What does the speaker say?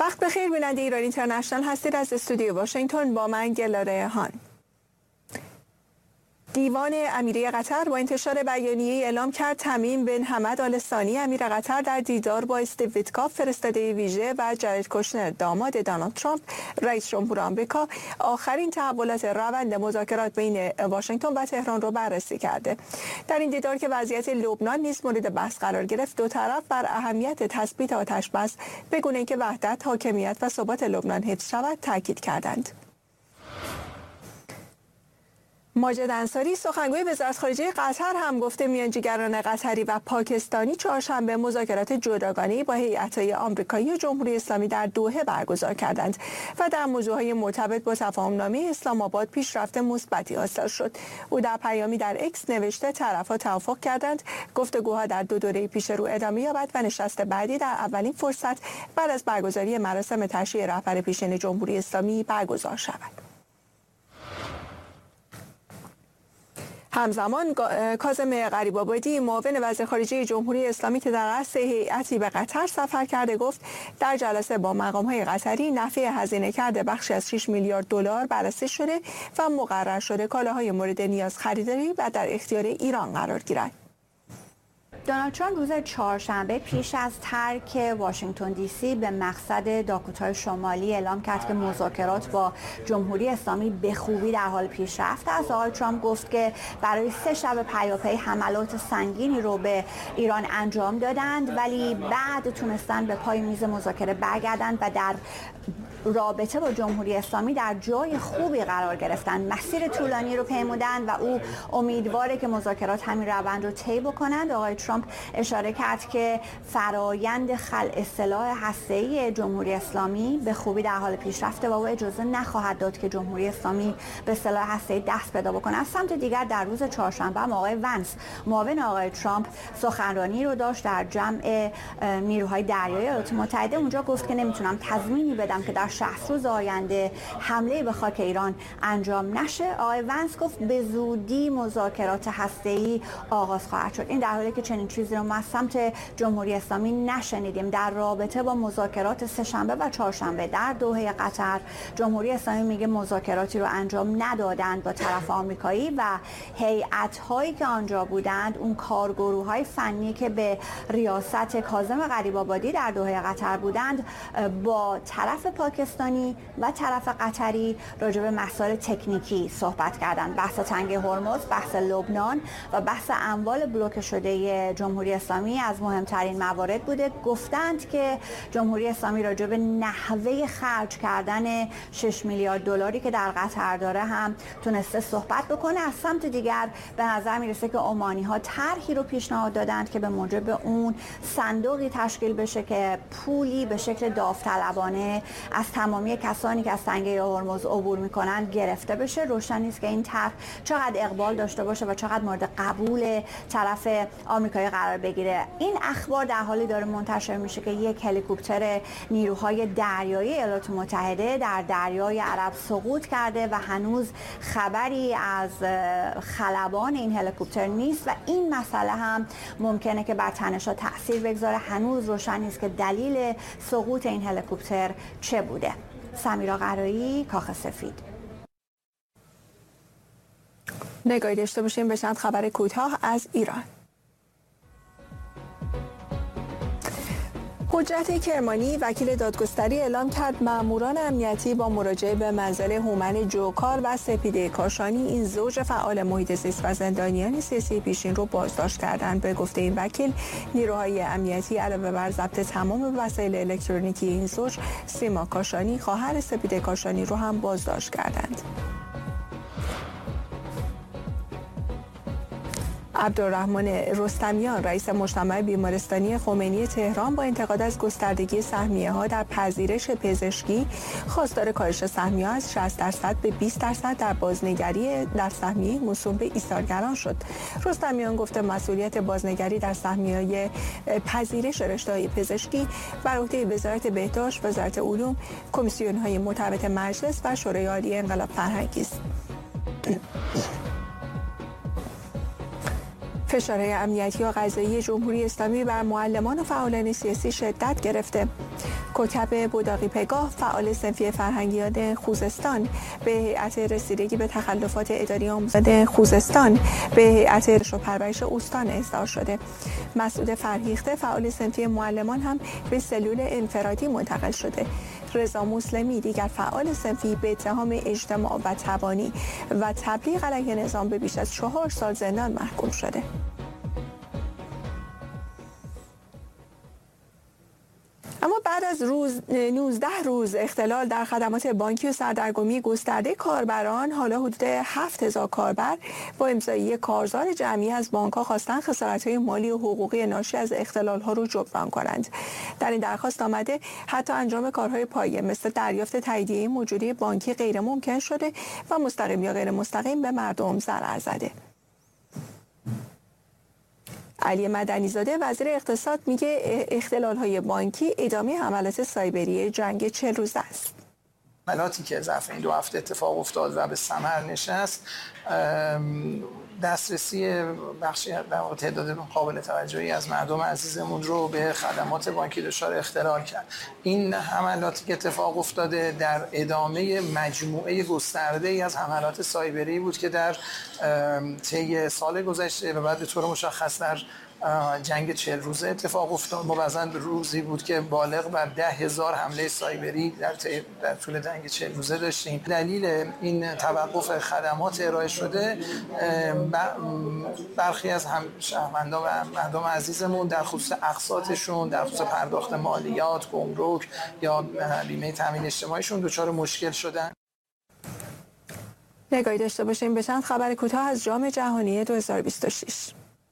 وقت بخیر بیننده ایران اینترنشنال هستید. از استودیو واشنگتن با من گلاره هان. دیوان امیری قطر با انتشار بیانیه اعلام کرد تمیم بن حمد آل ثانی امیر قطر در دیدار با استیو ویتکاف فرستاده ویژه و جارد کوشنر داماد دونالد ترامپ رئیس جمهور آمریکا آخرین تحولات روند مذاکرات بین واشنگتن و تهران را بررسی کرده. در این دیدار که وضعیت لبنان نیز مورد بحث قرار گرفت، دو طرف بر اهمیت تثبیت آتش‌بس به گونه‌ای که وحدت، حاکمیت و ثبات لبنان حفظ شود تاکید کردند. ماجد انصاری سخنگوی وزارت خارجه قطر هم گفته میانجیگران قطری و پاکستانی چهارشنبه مذاکرات جداگانه‌ای با هیئت‌های آمریکایی و جمهوری اسلامی در دوحه برگزار کردند و در موضوعهای مرتبط با تفاهم‌نامه اسلام آباد پیشرفت مثبتی حاصل شد. او در پیامی در اکس نوشته طرف‌ها توافق کردند گفتگوها در دو دوره پیش رو ادامه یابد و نشست بعدی در اولین فرصت بعد از برگزاری مراسم تشییع رهبر پیشین جمهوری اسلامی برگزار شود. همزمان کاظم غریب‌آبادی معاون وزیر خارجه جمهوری اسلامی که در رأس هیئتی به قطر سفر کرده گفت در جلسه با مقام‌های قطری نفع هزینه کرده بخشی از 6 میلیارد دلار بررسی شده و مقرر شده کالاهای مورد نیاز خریداری و در اختیار ایران قرار گیرد. دونالد ترامپ روز چهارشنبه پیش از ترک واشنگتن دی سی به مقصد داکوتای شمالی اعلام کرد که مذاکرات با جمهوری اسلامی به خوبی در حال پیشرفت است. آقای ترامپ گفت که برای 3 شب پیاپی حملات سنگینی رو به ایران انجام دادند ولی بعد تونستن به پای میز مذاکره برگردند و در رابطه با جمهوری اسلامی در جای خوبی قرار گرفتند. مسیر طولانی رو پیمودند و او امیدواره که مذاکرات همین روند رو طی بکنند. آقای ترامپ اشاره کرد که فرایند خلع سلاح هسته‌ای جمهوری اسلامی به خوبی در حال پیشرفته و او اجازه نخواهد داد که جمهوری اسلامی به سلاح هسته‌ای دست پیدا بکنه. از سمت دیگر در روز چهارشنبه آقای ونس معاون آقای ترامپ سخنرانی رو داشت در جمع نیروهای دریایی ایالات متحده. اونجا گفت که نمیتونم تضمینی بدم که در 60 روز آینده حمله به خاک ایران انجام نشه. آقای ونس گفت به زودی مذاکرات هسته‌ای آغاز خواهد شد. این در حالی که چنین چیزی رو ما از سمت جمهوری اسلامی نشنیدیم. در رابطه با مذاکرات سه‌شنبه و چهارشنبه در دوحه قطر، جمهوری اسلامی میگه مذاکراتی رو انجام ندادند با طرف آمریکایی و هیئت‌هایی که آنجا بودند، اون کارگروه‌های فنی که به ریاست کاظم غریب‌آبادی در دوحه قطر بودند، با طرف پاکستانی و طرف قطری راجع به مسائل تکنیکی صحبت کردند. بحث تنگه هرمز، بحث لبنان و بحث اموال بلوکه شده جمهوری اسلامی از مهمترین موارد بوده. گفتند که جمهوری اسلامی راجع به نحوه خرج کردن 6 میلیارد دلاری که در قطر داره هم تونسته صحبت بکنه. از سمت دیگر به نظر میرسه که عمانی‌ها طرحی رو پیشنهاد دادند که به موجب اون صندوقی تشکیل بشه که پولی به شکل داوطلبانه از تمامی کسانی که از تنگه هرمز عبور میکنن گرفته بشه. روشن نیست که این طرح چقدر اقبال داشته باشه و چقدر مورد قبول طرف آمریکایی قرار بگیره. این اخبار در حالی داره منتشر میشه که یک هلیکوپتر نیروهای دریایی ایالات متحده در دریای عرب سقوط کرده و هنوز خبری از خلبان این هلیکوپتر نیست و این مسئله هم ممکنه که بر تنش‌ها تاثیر بگذاره. هنوز روشن نیست که دلیل سقوط این هلیکوپتر چه بوده. سمیرا قرایی، کاخ سفید. نگاهی داشته باشیم به چند خبر کوتاه از ایران. حجت کرمانی وکیل دادگستری اعلام کرد ماموران امنیتی با مراجعه به منزل هومن جوکار و سپیده کاشانی این زوج فعال محیط زیست و زندانیان سیاسی پیشین رو بازداشت کردند. به گفته این وکیل نیروهای امنیتی علاوه بر ضبط تمام وسایل الکترونیکی این زوج، سیما کاشانی خواهر سپیده کاشانی رو هم بازداشت کردند. عبدالرحمن رستمیان رئیس مجتمع بیمارستانی خمینی تهران با انتقاد از گستردگی سهمیه‌ها در پذیرش پزشکی خواستار کاهش سهمیه‌ها از 60% به 20% در بازنگری در سهمیه موسوم به ایثارگران شد. رستمیان گفته مسئولیت بازنگری در سهمیه‌های پذیرش رشته‌های پزشکی بر عهده وزارت بهداشت، وزارت علوم، کمیسیون‌های مرتبط مجلس و شورای عالی انقلاب فرهنگی است. فشارهای امنیتی و قضایی جمهوری اسلامی بر معلمان و فعالان سیاسی شدت گرفته. کوکب بوداقی پگاه فعال صنفی فرهنگیان خوزستان به هیئت رسیدگی به تخلفات اداری آموزش خوزستان به هیئت رشد و پرورش استان اصدار شده. مسعود فرهیخته فعال صنفی معلمان هم به سلول انفرادی منتقل شده. رضا مسلمی دیگر فعال صنفی به اتهام اجتماع و تبانی و تبلیغ علیه نظام به بیش از 4 سال زندان محکوم شده. اما بعد از 19 روز اختلال در خدمات بانکی و سردرگمی گسترده کاربران، حالا حدود 7000 کاربر با امضای کارزار جمعی از بانک‌ها خواستن خسارت‌های مالی و حقوقی ناشی از اختلال‌ها رو جبران کنند. در این درخواست آمده حتی انجام کارهای پایه مثل دریافت تاییدیه موجودی بانکی غیر ممکن شده و مستقیم یا غیر مستقیم به مردم ضرر زده. علی مدنی زاده وزیر اقتصاد میگه اختلال‌های بانکی ادامه حملات سایبری جنگ 40 روزه است. حملاتی که ظرف این 2 هفته اتفاق افتاد و به ثمر نشست، دسترسی بخشی در تعداد قابل توجهی از مردم عزیزمون رو به خدمات بانکی دچار اختلال کرد. این حملاتی که اتفاق افتاده در ادامه مجموعه گسترده‌ای از حملات سایبری بود که در طی سال گذشته و بعد به طور مشخص در جنگ 40 روزه اتفاق افتاد. موازاً به روزی بود که بالغ بر 10,000 حمله سایبری در طول جنگ 40 روزه داشتیم. دلیل این توقف خدمات ارائه شده، برخی از شهروندان و مردم عزیزمون در خصوص اقساطشون، در خصوص پرداخت مالیات، گمرک یا بیمه تامین اجتماعیشون دچار مشکل شدن. نگاهی داشته باشیم به چند خبر کوتاه از جام جهانی 2026.